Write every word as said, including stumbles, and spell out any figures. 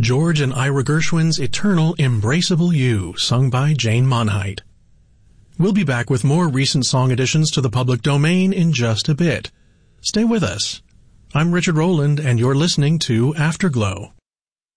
George and Ira Gershwin's Eternal Embraceable You, sung by Jane Monheit. We'll be back with more recent song additions to the public domain in just a bit. Stay with us. I'm Richard Rowland, and you're listening to Afterglow.